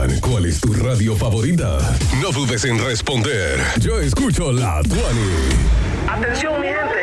preguntan cuál es tu radio favorita, no dudes en responder. Yo escucho La Tuani. Atención, mi gente.